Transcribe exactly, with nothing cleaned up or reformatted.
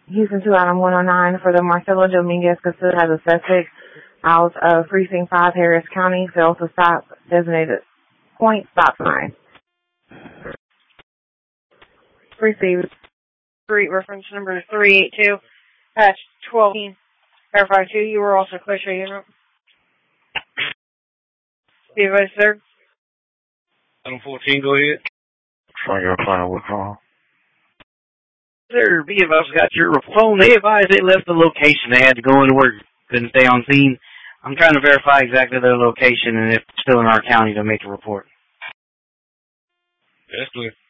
Houston two item one oh nine for the Marcelo Dominguez Casud has a suspect out of Precinct five, Harris County. Fails to stop designated point stop sign. Received. Street reference number three eight two, patch twelve, verify two. You were also clear to unit. Be advised, sir. seven fourteen, go ahead. Trying to find a what call. Sir, be advised, got your phone. They advised they left the location. They had to go into work. Couldn't stay on scene. I'm trying to verify exactly their location and if it's still in our county to make a report. That's clear.